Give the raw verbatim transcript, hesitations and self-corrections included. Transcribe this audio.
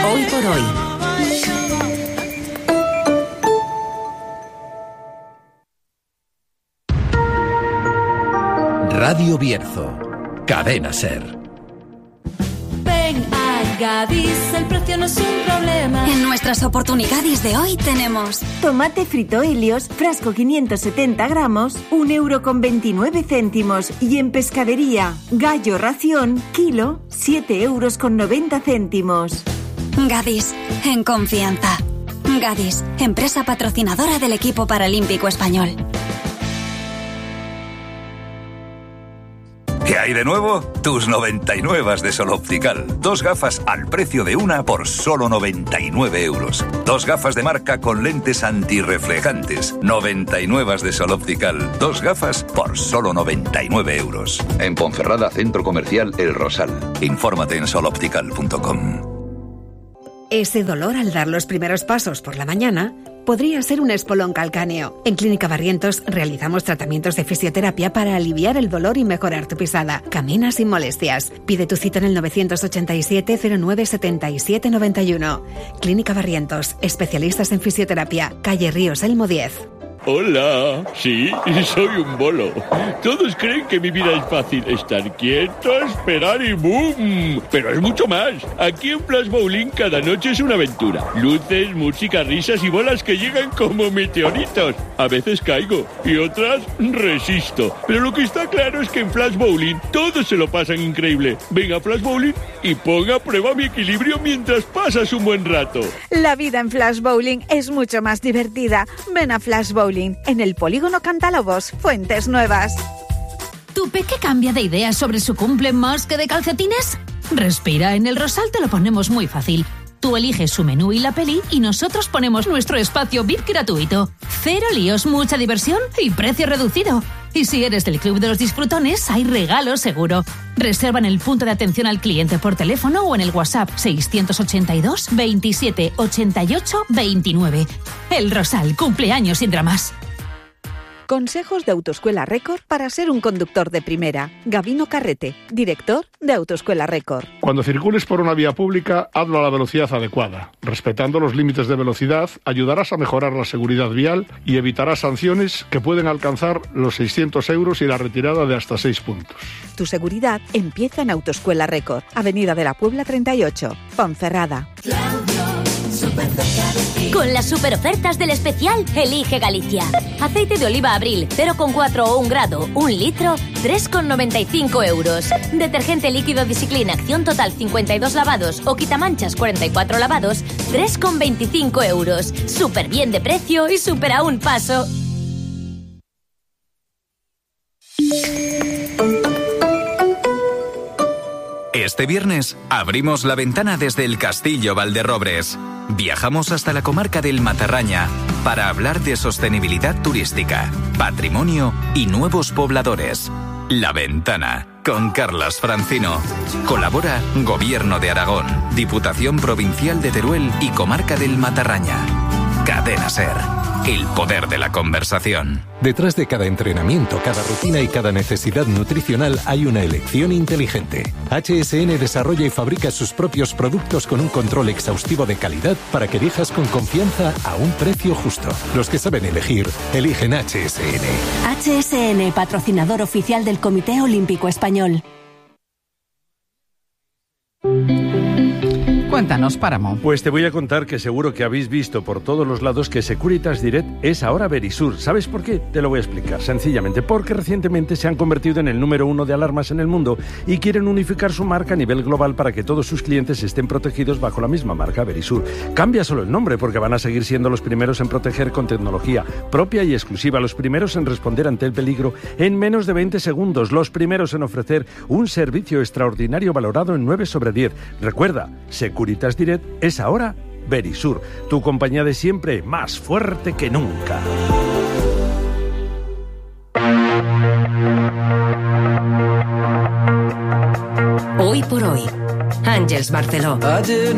Hoy por hoy. Radio Bierzo, Cadena Ser. Ven a Gadis, el precio no es un problema. En nuestras oportunidades de hoy tenemos tomate frito Helios, frasco quinientos setenta gramos, un euro con veintinueve céntimos. Y en pescadería, gallo ración, kilo, siete euros con noventa céntimos. Gadis, en confianza. Gadis, empresa patrocinadora del equipo paralímpico español. ¿Qué hay de nuevo? Tus noventa y nueve de Sol Optical. Dos gafas al precio de una por solo noventa y nueve euros. Dos gafas de marca con lentes antirreflejantes. noventa y nueve de Sol Optical. Dos gafas por solo noventa y nueve euros. En Ponferrada, Centro Comercial El Rosal. Infórmate en sol optical punto com. Ese dolor al dar los primeros pasos por la mañana podría ser un espolón calcáneo. En Clínica Barrientos realizamos tratamientos de fisioterapia para aliviar el dolor y mejorar tu pisada. Camina sin molestias. Pide tu cita en el nueve ocho siete, cero nueve siete siete nueve uno. Clínica Barrientos, especialistas en fisioterapia. Calle Ríos Elmo diez. Hola, sí, soy un bolo. Todos creen que mi vida es fácil. Estar quieto, esperar y ¡boom! Pero es mucho más. Aquí en Flash Bowling cada noche es una aventura. Luces, música, risas y bolas que llegan como meteoritos. A veces caigo y otras resisto. Pero lo que está claro es que en Flash Bowling todos se lo pasan increíble. Ven a Flash Bowling y ponga a prueba mi equilibrio mientras pasas un buen rato. La vida en Flash Bowling es mucho más divertida. Ven a Flash Bowling en el Polígono Cantalobos, Fuentes Nuevas. ¿Tu peque cambia de idea sobre su cumple más que de calcetines? Respira, en El Rosal te lo ponemos muy fácil. Tú eliges su menú y la peli y nosotros ponemos nuestro espacio V I P gratuito. Cero líos, mucha diversión y precio reducido. Y si eres del Club de los Disfrutones, hay regalo seguro. Reserva en el punto de atención al cliente por teléfono o en el WhatsApp seiscientos ochenta y dos, veintisiete, ochenta y ocho, veintinueve. El Rosal, cumpleaños sin dramas. Consejos de Autoescuela Record para ser un conductor de primera. Gabino Carrete, director de Autoescuela Record. Cuando circules por una vía pública, hazlo a la velocidad adecuada. Respetando los límites de velocidad, ayudarás a mejorar la seguridad vial y evitarás sanciones que pueden alcanzar los seiscientos euros y la retirada de hasta seis puntos. Tu seguridad empieza en Autoescuela Record, Avenida de la Puebla treinta y ocho, Ponferrada. Con las super ofertas del especial Elige Galicia. Aceite de oliva Abril cero coma cuatro o un grado, un litro, tres coma noventa y cinco euros. Detergente líquido Discipline Acción Total cincuenta y dos lavados o quitamanchas cuarenta y cuatro lavados, tres coma veinticinco euros. Súper bien de precio y súper a un paso. Este viernes abrimos la ventana desde el Castillo Valderrobres. Viajamos hasta la comarca del Matarraña para hablar de sostenibilidad turística, patrimonio y nuevos pobladores. La Ventana, con Carlas Francino. Colabora Gobierno de Aragón, Diputación Provincial de Teruel y Comarca del Matarraña. Cadena Ser. El poder de la conversación. Detrás de cada entrenamiento, cada rutina y cada necesidad nutricional hay una elección inteligente. H S N desarrolla y fabrica sus propios productos con un control exhaustivo de calidad para que elijas con confianza a un precio justo. Los que saben elegir, eligen H S N. H S N, patrocinador oficial del Comité Olímpico Español. Cuéntanos, Páramo. Pues te voy a contar que seguro que habéis visto por todos los lados que Securitas Direct es ahora Verisur. ¿Sabes por qué? Te lo voy a explicar. Sencillamente, porque recientemente se han convertido en el número uno de alarmas en el mundo y quieren unificar su marca a nivel global para que todos sus clientes estén protegidos bajo la misma marca, Verisur. Cambia solo el nombre porque van a seguir siendo los primeros en proteger con tecnología propia y exclusiva, los primeros en responder ante el peligro en menos de veinte segundos, los primeros en ofrecer un servicio extraordinario valorado en nueve sobre diez. Recuerda, Securitas Direct es ahora Verisur, tu compañía de siempre, más fuerte que nunca. Hoy por hoy, Àngels Barceló.